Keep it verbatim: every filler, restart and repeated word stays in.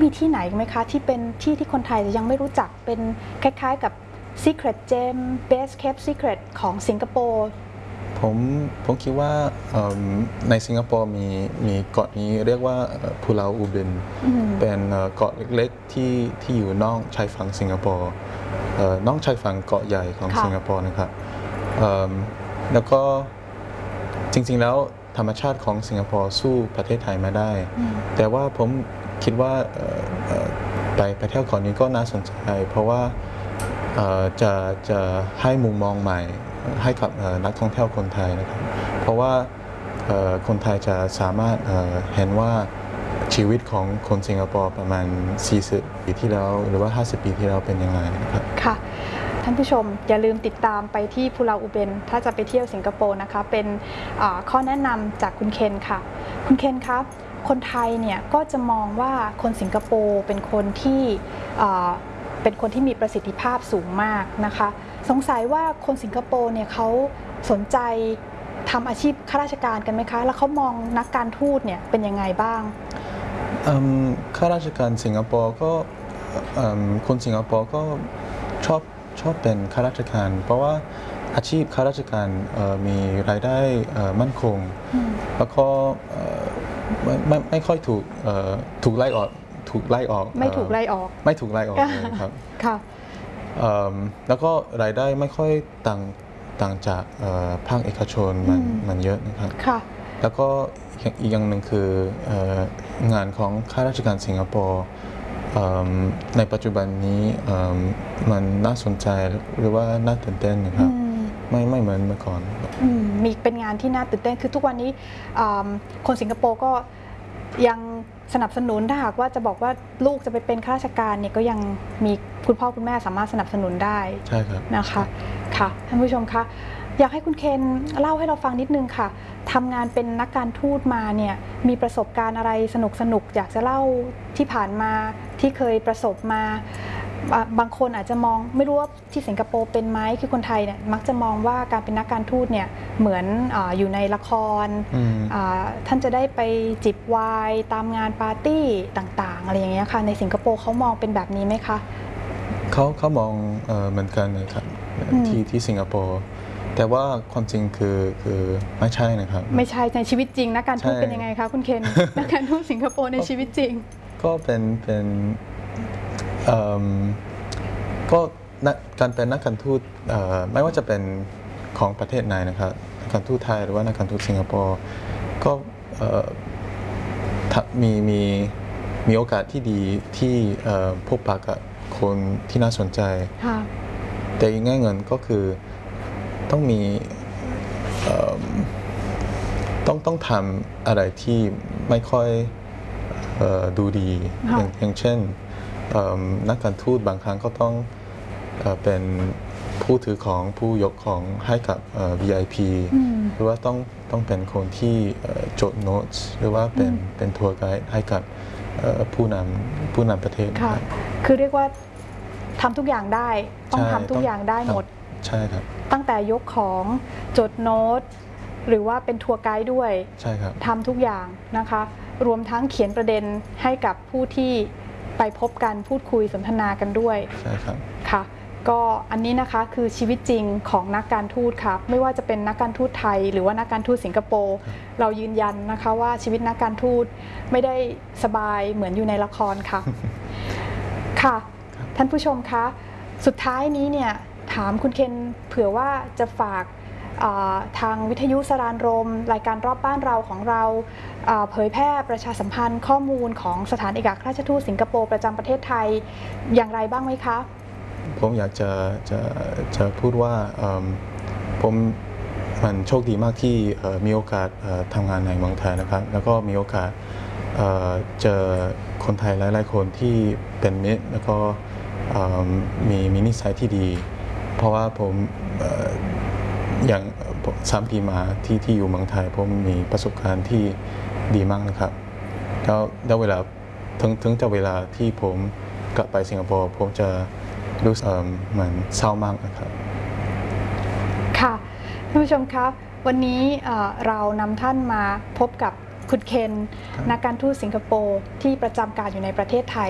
มีที่ไหนไหมคะที่เป็นที่ที่คนไทยยังไม่รู้จักเป็นคล้ายๆกับ Secret Gem Best Kept Secret ของสิงคโปร์ผมผมคิดว่าในสิงคโปร์มีมีเกาะนี้เรียกว่าพูลาอูเบนเป็นเกาะเล็กๆที่ที่อยู่นอกชายฝั่งสิงคโปร์นอกชายฝั่งเกาะใหญ่ของสิงคโปร์นะครับแล้วก็จริงๆแล้วธรรมชาติของสิงคโปร์สู้ประเทศไทยไม่ได้แต่ว่าผมคิดว่าไปไปเที่ยวเกาะนี้ก็น่าสนใจเพราะว่าจะจะให้มุมมองใหม่ให้กับนักท่องเที่ยวคนไทยนะครับเพราะว่าคนไทยจะสามารถเห็นว่าชีวิตของคนสิงคโปร์ประมาณสี่สิบปีที่แล้วหรือว่าห้าสิบปีที่แล้วเป็นยังไงนะครับค่ะท่านผู้ชมอย่าลืมติดตามไปที่พูลาอูเบนถ้าจะไปเที่ยวสิงคโปร์นะคะเป็นข้อแนะนำจากคุณเคนค่ะคุณเคนครับคนไทยเนี่ยก็จะมองว่าคนสิงคโปร์เป็นคนที่เป็นคนที่มีประสิทธิภาพสูงมากนะคะสงสัยว่าคนสิงคโปร์เนี่ยเขาสนใจทำอาชีพข้าราชการกันไหมคะแล้วเขามองนักการทูตเนี่ยเป็นยังไงบ้างข้าราชการสิงคโปร์ก็คนสิงคโปร์ก็ชอบชอบเป็นข้าราชการเพราะว่าอาชีพข้าราชการมีรายได้มั่นคงแล้วก็ไม่ไม่ค่อยถูกถูกไล่ออกถูกไล่ออกไม่ถูกไล่ออกไม่ถูกไล่ออกเลยครับค่ะแล้วก็รายได้ไม่ค่อยต่างต่างจากภาคเอกชนมันมันเยอะนะครับแล้วก็อีกอย่างหนึ่งคืองานของข้าราชการสิงคโปร์ในปัจจุบันนี้มันน่าสนใจหรือว่าน่าตื่นเต้นนะครับไม่ไม่เหมือนเมื่อก่อนมีเป็นงานที่น่าตื่นเต้นคือทุกวันนี้คนสิงคโปร์ก็ยังสนับสนุนถ้าหากว่าจะบอกว่าลูกจะไปเป็นข้าราชการเนี่ยก็ยังมีคุณพ่อคุณแม่สามารถสนับสนุนได้ใช่ครับนะคะค่ะท่านผู้ชมคะอยากให้คุณเคนเล่าให้เราฟังนิดนึงค่ะทำงานเป็นนักการทูตมาเนี่ยมีประสบการณ์อะไรสนุกสนุกอยากจะเล่าที่ผ่านมาที่เคยประสบมาบางคนอาจจะมองไม่รู้ว่าที่สิงคโปร์เป็นไหมคือคนไทยเนี่ยมักจะมองว่าการเป็นนักการทูตเนี่ยเหมือน อ, อยู่ในละครท่านจะได้ไปจิบไวน์ตามงานปาร์ตี้ต่างๆอะไรอย่างเงี้ยค่ะในสิงคโปร์เขามองเป็นแบบนี้ไหมคะเขาเขามองเหมือนกันเลยครับที่ที่สิงคโปร์แต่ว่าความจริงคือคือไม่ใช่นะครับไม่ใช่ในชีวิตจริงนักการทูตเป็นยังไงคะคุณเคนนักการทูตสิงคโปร์ในชีวิตจริงก็เป็นเป็นก็การเป็นนักการทูตไม่ว่าจะเป็นของประเทศไหนนะครับนักการทูตไทยหรือว่านักการทูตสิงคโปร์ก็มีมีมีโอกาสที่ดีที่พบปะกับคนที่น่าสนใจแต่อีกแง่เงินก็คือต้องมีต้องต้องทำอะไรที่ไม่ค่อยดูดีอย่างอย่างเช่นนักการทูตบางครั้งก็ต้องเป็นผู้ถือของผู้ยกของให้กับ วี ไอ พี หรือว่าต้องต้องเป็นคนที่จดโน้ตหรือว่าเป็นเป็นทัวร์ไกด์ให้กับผู้นำผู้นำประเทศค่ะคือเรียกว่าทำทุกอย่างได้ต้องทำทุกอย่างได้หมดใช่ครับตั้งแต่ยกของจดโน้ตหรือว่าเป็นทัวร์ไกด์ด้วยใช่ครับทำทุกอย่างนะคะรวมทั้งเขียนประเด็นให้กับผู้ที่ไปพบกันพูดคุยสนทนากันด้วยใช่ครับค่ะก็อันนี้นะคะคือชีวิตจริงของนักการทูตค่ะไม่ว่าจะเป็นนักการทูตไทยหรือว่านักการทูตสิงคโปร์เรายืนยันนะคะว่าชีวิตนักการทูตไม่ได้สบายเหมือนอยู่ในละครค่ะค่ะท่านผู้ชมคะสุดท้ายนี้เนี่ยถามคุณเคนเผื่อว่าจะฝากทางวิทยุสรานรมรายการรอบบ้านเราของเราเผยแพร่ประชาสัมพันธ์ข้อมูลของสถานเอกอัครราชทูตสิงคโปร์ประจำประเทศไทยอย่างไรบ้างไหมคะผมอยากจะจะจะพูดว่าผมมันโชคดีมากที่มีโอกาสทำงานในเมืองไทยนะครับแล้วก็มีโอกาสเจอคนไทยหลายๆคนที่เป็นมิตรแล้วก็มีมีนิสัยที่ดีเพราะว่าผมอย่างสามปีมาที่ที่อยู่เมืองไทยผมมีประสบการณ์ที่ดีมากนะครับแล้วแล้วเวลาถึงถึงจะเวลาที่ผมกลับไปสิงคโปร์ผมจะรู้สึกเหมือนเศร้ามากนะครับค่ะท่านผู้ชมครับวันนี้เรานำท่านมาพบกับคุณเคนนักการทูตสิงคโปร์ที่ประจำการอยู่ในประเทศไทย